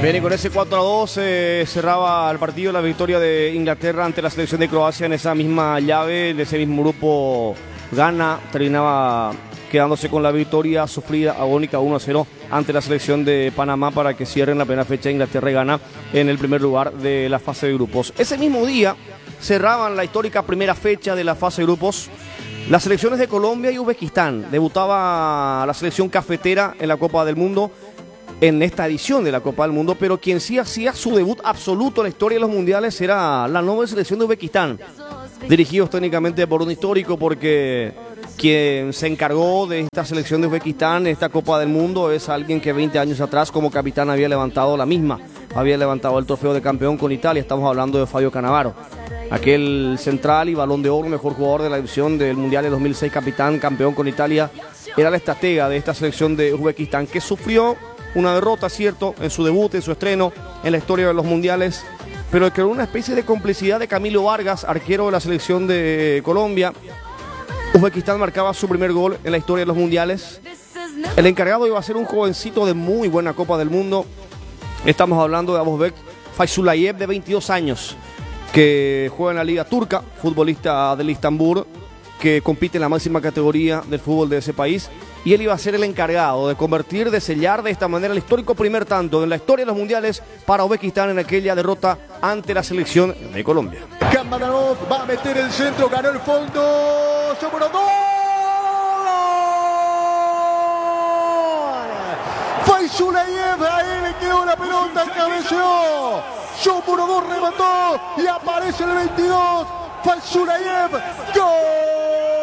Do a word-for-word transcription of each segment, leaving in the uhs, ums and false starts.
Bien, y con ese cuatro a dos eh, cerraba el partido la victoria de Inglaterra ante la selección de Croacia en esa misma llave, en ese mismo grupo. Ghana terminaba quedándose con la victoria sufrida agónica uno a cero ante la selección de Panamá para que cierren la primera fecha Inglaterra y Ghana en el primer lugar de la fase de grupos. Ese mismo día cerraban la histórica primera fecha de la fase de grupos las selecciones de Colombia y Uzbekistán. Debutaba la selección cafetera en la Copa del Mundo en esta edición de la Copa del Mundo, pero quien sí hacía su debut absoluto en la historia de los mundiales era la nueva selección de Uzbekistán, dirigidos técnicamente por un histórico, porque quien se encargó de esta selección de Uzbekistán, esta Copa del Mundo, es alguien que veinte años atrás como capitán había levantado la misma, había levantado el trofeo de campeón con Italia. Estamos hablando de Fabio Cannavaro, aquel central y Balón de Oro, mejor jugador de la edición del Mundial de dos mil seis, capitán, campeón con Italia. Era la estratega de esta selección de Uzbekistán, que sufrió una derrota, cierto, en su debut, en su estreno, en la historia de los mundiales, pero que era una especie de complicidad de Camilo Vargas, arquero de la selección de Colombia. Uzbekistán marcaba su primer gol en la historia de los mundiales. El encargado iba a ser un jovencito de muy buena Copa del Mundo. Estamos hablando de Abuzbek Fayzulayev, de veintidós años, que juega en la Liga Turca, futbolista del Istambul, que compite en la máxima categoría del fútbol de ese país. Y él iba a ser el encargado de convertir, de sellar de esta manera el histórico primer tanto en la historia de los mundiales para Uzbekistán en aquella derrota ante la selección de Colombia. Khamzatov va a meter el centro, ganó el fondo. ¡Shomurodov! Fayzulayev, ahí le quedó la pelota, cabeceó. Shomurodov remató y aparece el veintidós. Fayzulayev, ¡gol!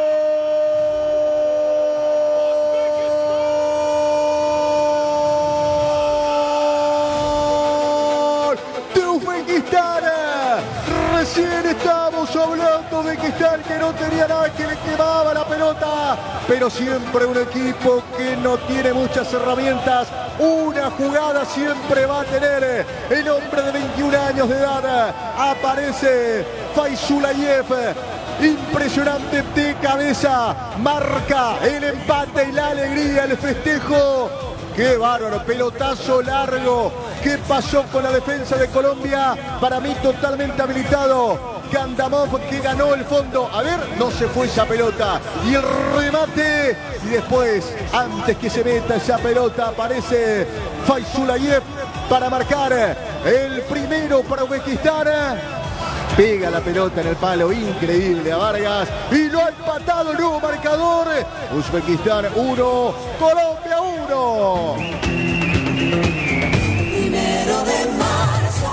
Recién estábamos hablando de que Uzbekistán, que no tenía nada, que le quemaba la pelota, pero siempre un equipo que no tiene muchas herramientas, una jugada siempre va a tener. El hombre de veintiún años de edad, aparece Fayzulayev, impresionante de cabeza, marca el empate y la alegría, el festejo. ¡Qué bárbaro! Pelotazo largo. ¿Qué pasó con la defensa de Colombia? Para mí totalmente habilitado. Khamzatov, que ganó el fondo. A ver, no se fue esa pelota. Y el remate. Y después, antes que se meta esa pelota, aparece Fayzulayev para marcar el primero para Uzbekistán. Pega la pelota en el palo, increíble a Vargas. Y lo ha empatado el nuevo marcador. Uzbekistán uno, Colombia uno. Primero de marzo.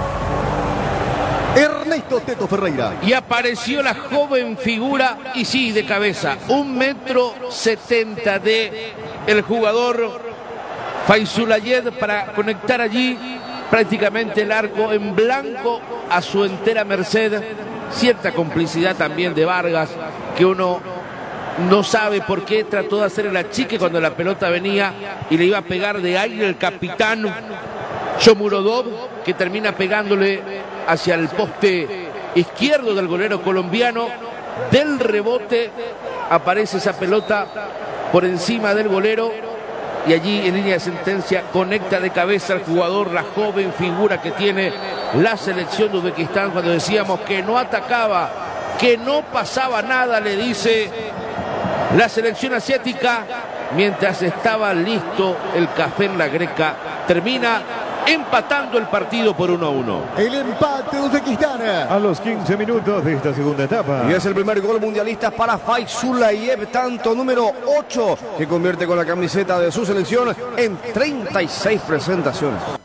Ernesto Teto Ferreira. Y apareció la joven figura, y sí, de cabeza, un metro setenta de el jugador Fayzulayev para conectar allí prácticamente el arco en blanco a su entera merced. Cierta complicidad también de Vargas, que uno no sabe por qué trató de hacer el achique cuando la pelota venía y le iba a pegar de aire el capitán Shomurodov, que termina pegándole hacia el poste izquierdo del golero colombiano. Del rebote aparece esa pelota por encima del golero, y allí en línea de sentencia conecta de cabeza al jugador, la joven figura que tiene la selección de Uzbekistán. Cuando decíamos que no atacaba, que no pasaba nada, le dice la selección asiática, mientras estaba listo el café en la greca. Termina empatando el partido por uno a uno. El empate de Uzbekistán a los quince minutos de esta segunda etapa. Y es el primer gol mundialista para Fayzulayev, tanto número ocho, que convierte con la camiseta de su selección en treinta y seis presentaciones.